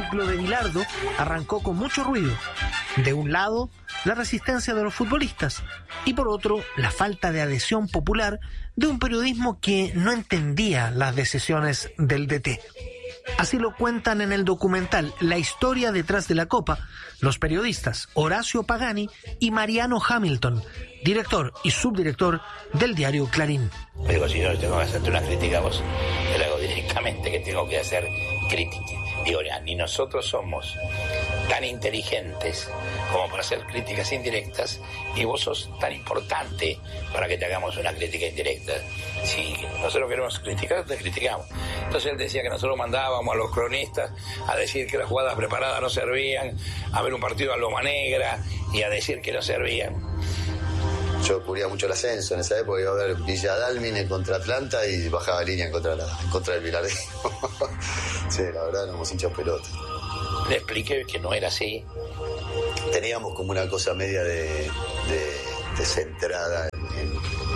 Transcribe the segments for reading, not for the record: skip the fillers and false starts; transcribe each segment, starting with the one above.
ciclo de Bilardo arrancó con mucho ruido. De un lado, la resistencia de los futbolistas y por otro, la falta de adhesión popular de un periodismo que no entendía las decisiones del DT. Así lo cuentan en el documental La historia detrás de la Copa los periodistas Horacio Pagani y Mariano Hamilton, director y subdirector del diario Clarín. Digo, si yo tengo que hacerte una crítica a vos, te la hago directamente, que tengo que hacer crítica. Digo, ni nosotros somos tan inteligentes como para hacer críticas indirectas, y vos sos tan importante para que te hagamos una crítica indirecta. Si nosotros queremos criticar, te criticamos. Entonces él decía que nosotros mandábamos a los cronistas a decir que las jugadas preparadas no servían, a ver un partido a loma negra y a decir que no servían. Yo cubría mucho el ascenso en esa época, iba a ver Villa Dálmine contra Atlanta y bajaba línea en contra del Bilardino. Sí, la verdad, éramos hinchas pelota. Le expliqué que no era así. Teníamos como una cosa media de centrada en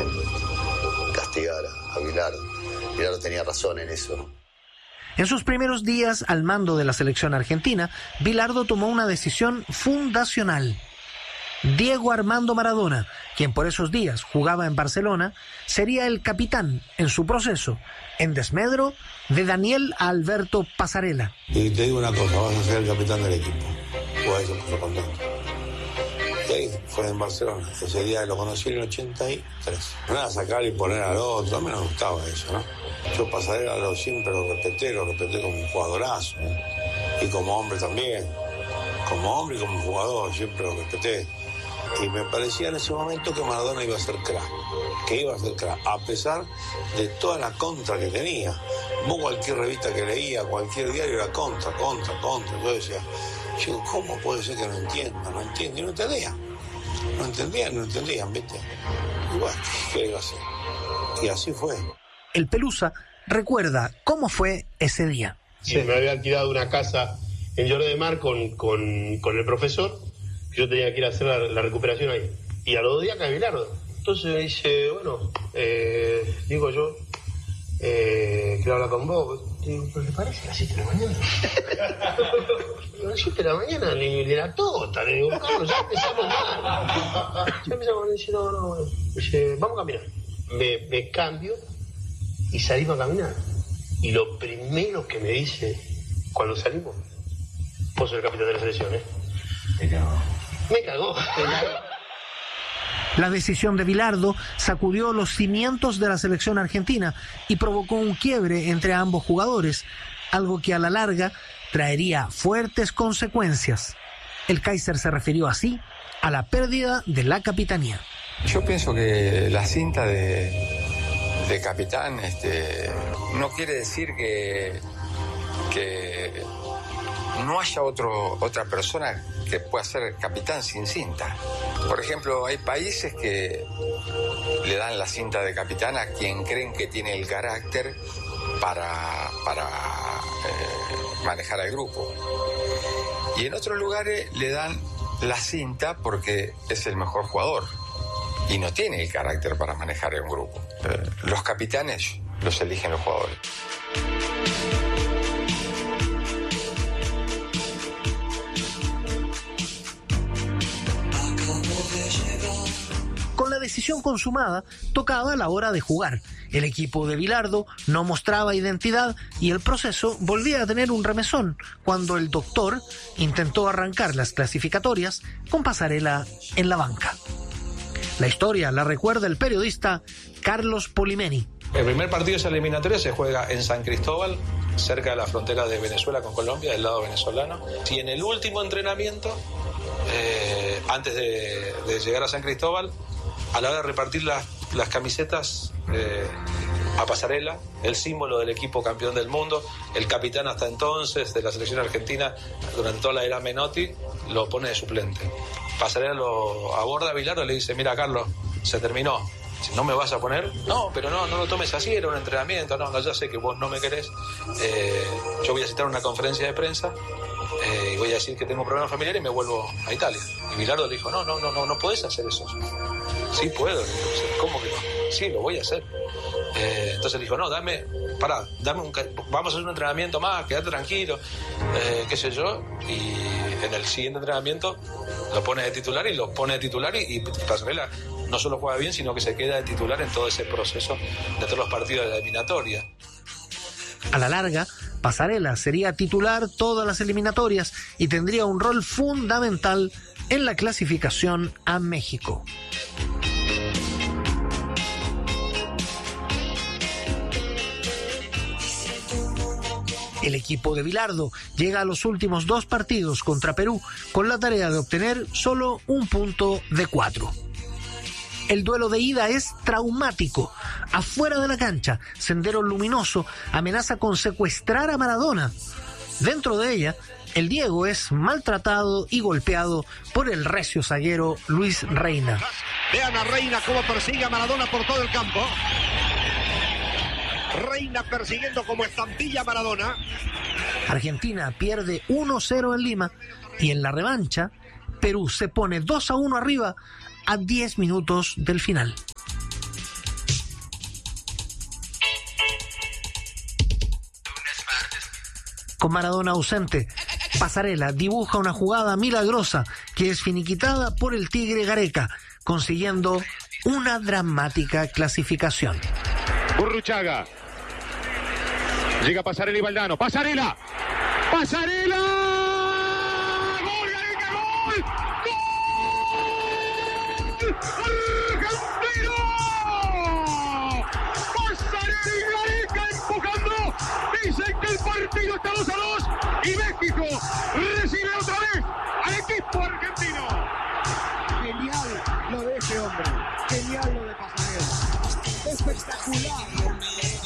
castigar a Bilardo. Bilardo tenía razón en eso. En sus primeros días al mando de la selección argentina, Bilardo tomó una decisión fundacional. Diego Armando Maradona, quien por esos días jugaba en Barcelona, sería el capitán en su proceso, en desmedro de Daniel Alberto Pasarela. Y te digo una cosa, vas a ser el capitán del equipo. Pues eso puso contento. Y ahí fue en Barcelona. Ese día lo conocí en el 83. No era sacar y poner al otro, a mí no me gustaba eso, ¿no? Yo Pasarela siempre lo respeté como un jugadorazo, ¿no? Y como hombre también. Como hombre y como jugador, siempre lo respeté. Y me parecía en ese momento que Maradona iba a ser crack, a pesar de toda la contra que tenía. Vos cualquier revista que leía, cualquier diario era contra. Yo decía, ¿cómo puede ser que no entienda? Y no entendían, ¿viste? Y bueno, ¿qué iba a hacer? Y así fue. El Pelusa recuerda cómo fue ese día. Sí, me había alquilado una casa en Lloret de Mar con el profesor. Yo tenía que ir a hacer la recuperación ahí. Y a los 2 días cae Bilardo. Entonces me dice, bueno, digo yo, quiero hablar con vos. Digo, ¿pero le parece a las 7 de la mañana? A las 7 de la mañana, ni la tota. Le digo, Carlos, ya empezamos mal. Ya empezamos a decir, no. Bueno. Dice, vamos a caminar. Me cambio y salimos a caminar. Y lo primero que me dice cuando salimos, vos sos el capitán de la selección, ¿eh? Me cagó. La decisión de Bilardo sacudió los cimientos de la selección argentina y provocó un quiebre entre ambos jugadores, algo que a la larga traería fuertes consecuencias. El Kaiser se refirió así a la pérdida de la capitanía. Yo pienso que la cinta de capitán no quiere decir que no haya otra persona que pueda ser capitán sin cinta. Por ejemplo, hay países que le dan la cinta de capitán a quien creen que tiene el carácter para manejar al grupo. Y en otros lugares le dan la cinta porque es el mejor jugador y no tiene el carácter para manejar un grupo. Los capitanes los eligen los jugadores. Con la decisión consumada, tocaba la hora de jugar. El equipo de Bilardo no mostraba identidad y el proceso volvía a tener un remesón cuando el doctor intentó arrancar las clasificatorias con Pasarela en la banca. La historia la recuerda el periodista Carlos Polimeni. El primer partido de esa eliminatoria se juega en San Cristóbal, cerca de la frontera de Venezuela con Colombia, del lado venezolano. Y en el último entrenamiento, antes de llegar a San Cristóbal, a la hora de repartir las camisetas a Pasarela, el símbolo del equipo campeón del mundo, el capitán hasta entonces de la selección argentina durante toda la era Menotti, lo pone de suplente. Pasarela lo aborda a Bilardo y le dice, mira Carlos, se terminó. ¿No me vas a poner? No, pero no lo tomes así, era un entrenamiento. No, ya sé que vos no me querés. Yo voy a citar una conferencia de prensa y voy a decir que tengo problemas familiares y me vuelvo a Italia. Y Bilardo le dijo, no podés hacer eso. Sí puedo. ¿Cómo que no? sí, lo voy a hacer. Entonces le dijo, no, vamos a hacer un entrenamiento más, quédate tranquilo, qué sé yo, y en el siguiente entrenamiento lo pone de titular y Pasarela no solo juega bien, sino que se queda de titular en todo ese proceso de todos los partidos de la eliminatoria. A la larga, Pasarela sería titular todas las eliminatorias y tendría un rol fundamental en la clasificación a México. El equipo de Bilardo llega a los últimos 2 partidos contra Perú con la tarea de obtener solo un punto de 4. El duelo de ida es traumático. Afuera de la cancha, Sendero Luminoso amenaza con secuestrar a Maradona. Dentro de ella, el Diego es maltratado y golpeado por el recio zaguero Luis Reina. Vean a Reina cómo persigue a Maradona por todo el campo. Reina persiguiendo como estampilla a Maradona. Argentina pierde 1-0 en Lima y en la revancha, Perú se pone 2-1 arriba a 10 minutos del final. Con Maradona ausente, Pasarela dibuja una jugada milagrosa que es finiquitada por el Tigre Gareca, consiguiendo una dramática clasificación. Burruchaga. Llega Pasarela y Valdano. ¡Pasarela! ¡Pasarela! ¡Gol, Gareca, gol! ¡Gol! ¡Argentino! Pasarela y Gareca empujando. Dicen que el partido está 2-2 y México recibe otra vez al equipo argentino. Genial lo de ese hombre. Genial lo de Pasarela. Espectacular.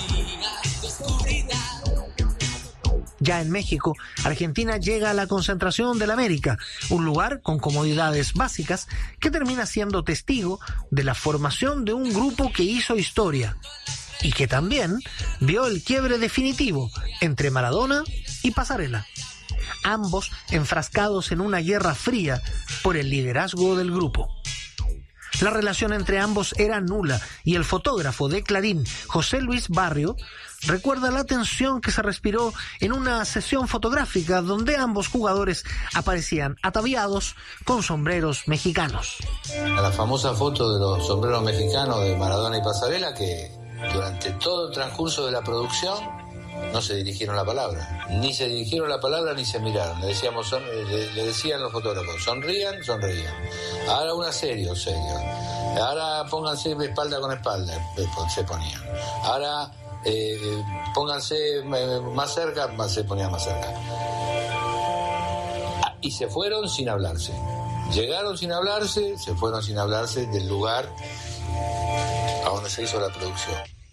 Ya en México, Argentina llega a la concentración del América, un lugar con comodidades básicas que termina siendo testigo de la formación de un grupo que hizo historia y que también vio el quiebre definitivo entre Maradona y Pasarela, ambos enfrascados en una guerra fría por el liderazgo del grupo. La relación entre ambos era nula y el fotógrafo de Clarín, José Luis Barrio, recuerda la tensión que se respiró en una sesión fotográfica donde ambos jugadores aparecían ataviados con sombreros mexicanos. La famosa foto de los sombreros mexicanos de Maradona y Pasarela, que durante todo el transcurso de la producción no se dirigieron la palabra. Ni se dirigieron la palabra ni se miraron. Le decían los fotógrafos, sonrían. Ahora una serio. Ahora pónganse espalda con espalda, se ponían. Ahora pónganse más cerca, se ponían más cerca. Y se fueron sin hablarse. Llegaron sin hablarse, se fueron sin hablarse del lugar a donde se hizo la producción.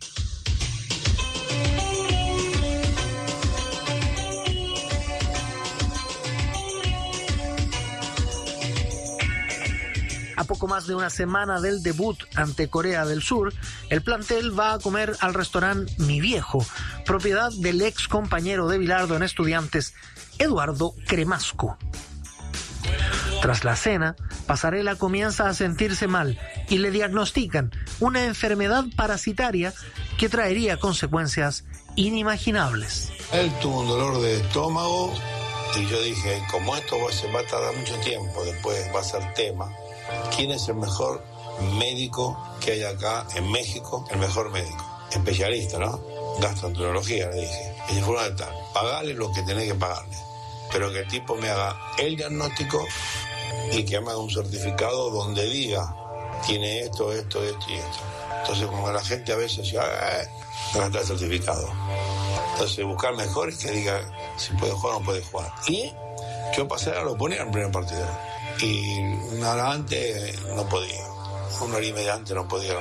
A poco más de una semana del debut ante Corea del Sur, el plantel va a comer al restaurante Mi Viejo, propiedad del ex compañero de Bilardo en Estudiantes, Eduardo Cremasco. Tras la cena, Pasarela comienza a sentirse mal y le diagnostican una enfermedad parasitaria que traería consecuencias inimaginables. Él tuvo un dolor de estómago y yo dije, como esto se va a tardar mucho tiempo, después va a ser tema. ¿Quién es el mejor médico que hay acá en México? El mejor médico, especialista, ¿no? Gastroenterología, le dije. Y fue una tal, pagale lo que tenés que pagarle, pero que el tipo me haga el diagnóstico y que me haga un certificado donde diga, tiene esto y esto. Entonces, como la gente a veces dice, gasta el certificado. Entonces, buscar mejor y que diga si puede jugar o no puede jugar. Y yo pasé a lo ponía en el primer partido. Y una hora antes no podía. Una hora y media antes no podía.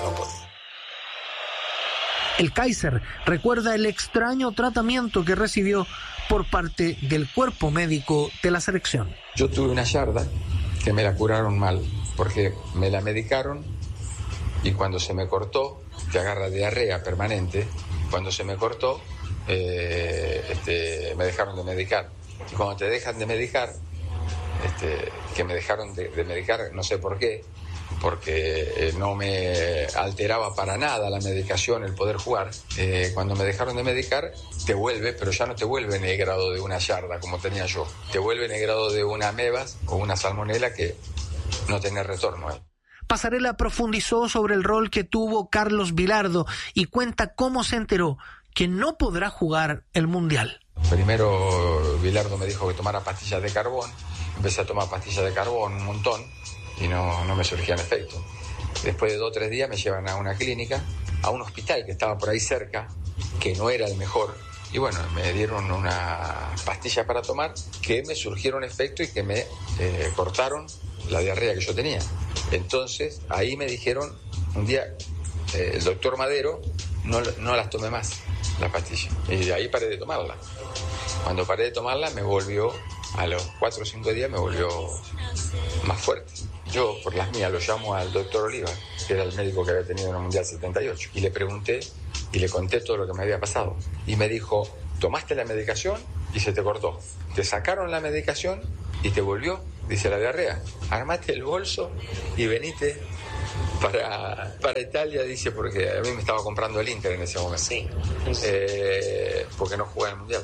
El Kaiser recuerda el extraño tratamiento que recibió por parte del cuerpo médico de la selección. Yo tuve una yarda que me la curaron mal, porque me la medicaron y cuando se me cortó, que agarra diarrea permanente, cuando se me cortó, me dejaron de medicar. Y cuando te dejan de medicar, que me dejaron de medicar, no sé por qué, porque no me alteraba para nada la medicación, el poder jugar. Cuando me dejaron de medicar, te vuelve, pero ya no te vuelve en el grado de una yarda como tenía yo. Te vuelve en el grado de una amebas o una salmonela que no tenía retorno. Pasarela profundizó sobre el rol que tuvo Carlos Vilardo y cuenta cómo se enteró que no podrá jugar el Mundial. Primero Vilardo me dijo que tomara pastillas de carbón. Empecé a tomar pastillas de carbón un montón y no me surgían efectos. Después de 2 o 3 días me llevan a una clínica, a un hospital que estaba por ahí cerca, que no era el mejor. Y bueno, me dieron una pastilla para tomar que me surgieron efectos y que me cortaron la diarrea que yo tenía. Entonces ahí me dijeron un día, el doctor Madero, no las tomé más, las pastillas. Y de ahí paré de tomarlas. Cuando paré de tomarlas me volvió, a los 4 o 5 días me volvió más fuerte. Yo, por las mías, lo llamo al doctor Oliva, que era el médico que había tenido en el Mundial 78, y le pregunté y le conté todo lo que me había pasado. Y me dijo, tomaste la medicación y se te cortó. Te sacaron la medicación y te volvió, dice, la diarrea. Armate el bolso y venite para Italia, dice, porque a mí me estaba comprando el Inter en ese momento. Sí. Porque no jugaba en el Mundial.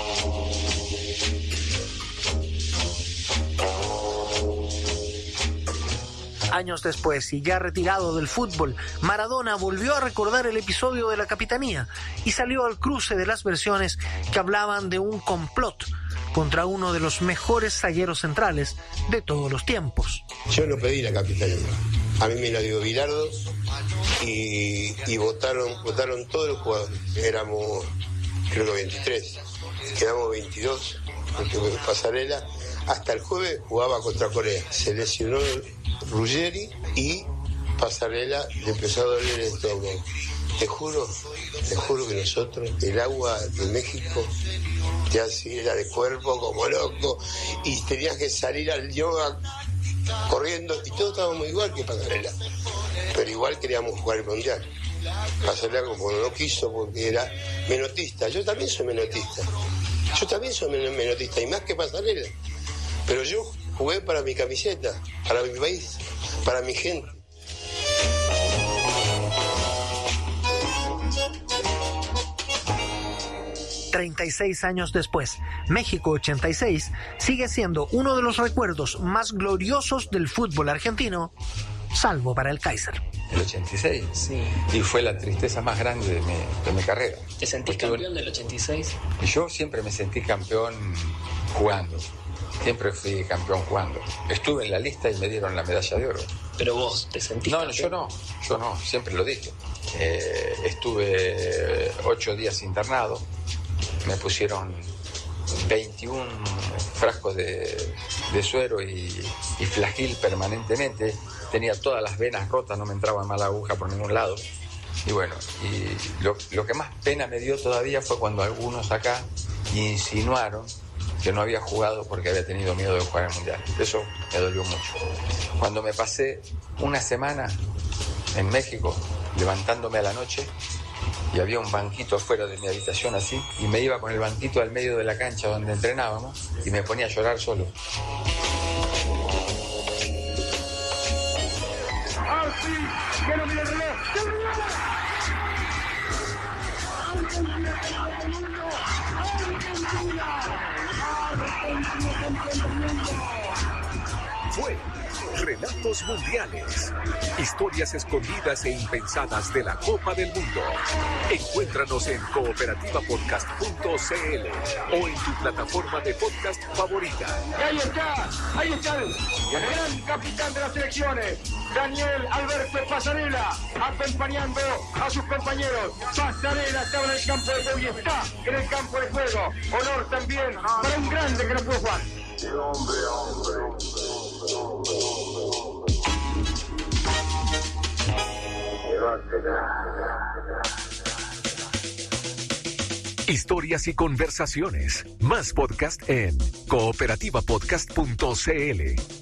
Años después, y ya retirado del fútbol, Maradona volvió a recordar el episodio de la capitanía y salió al cruce de las versiones que hablaban de un complot contra uno de los mejores zagueros centrales de todos los tiempos. Yo no pedí la capitanía, a mí me la dio Vilardo y votaron todos los jugadores. Éramos, creo que 23, quedamos 22, porque Pasarela hasta el jueves jugaba contra Corea. Se lesionó Ruggeri y Pasarela le empezó a doler el estómago. Te juro que nosotros, el agua de México, ya sí era de cuerpo como loco y tenías que salir al yoga corriendo y todos estábamos igual que Pasarela, pero igual queríamos jugar el Mundial. Pasarela como no quiso porque era menotista. Yo también soy menotista y más que Pasarela, pero yo jugué para mi camiseta, para mi país, para mi gente. ...36 años después, México 86 sigue siendo uno de los recuerdos más gloriosos del fútbol argentino, salvo para el Kaiser. El 86, sí. Y fue la tristeza más grande de mi carrera. ¿Te sentís campeón del 86? Y yo siempre me sentí campeón jugando. Siempre fui campeón jugando. Estuve en la lista y me dieron la medalla de oro. ¿Pero vos te sentís campeón? Yo no, siempre lo dije. Estuve 8 días internado. Me pusieron 21 frascos de suero y flagil permanentemente. Tenía todas las venas rotas, no me entraba mala aguja por ningún lado. Y bueno, y lo que más pena me dio todavía fue cuando algunos acá insinuaron que no había jugado porque había tenido miedo de jugar el Mundial. Eso me dolió mucho. Cuando me pasé una semana en México, levantándome a la noche, y había un banquito afuera de mi habitación así, y me iba con el banquito al medio de la cancha donde entrenábamos, y me ponía a llorar solo. ¡Que no mire el reloj! Fue Relatos Mundiales, historias escondidas e impensadas de la Copa del Mundo. Encuéntranos en cooperativapodcast.cl o en tu plataforma de podcast favorita. Y ahí está el gran capitán de las selecciones, Daniel Alberto Pasarela, acompañando a sus compañeros. Pasarela estaba en el campo de juego y está en el campo de juego. Honor también para un grande que no pudo jugar. Historias y conversaciones. Más podcast en cooperativapodcast.cl.